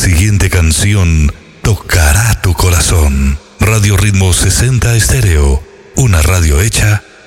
siguiente canción tocará tu corazón. Radio Ritmo 60 Estéreo, una radio hecha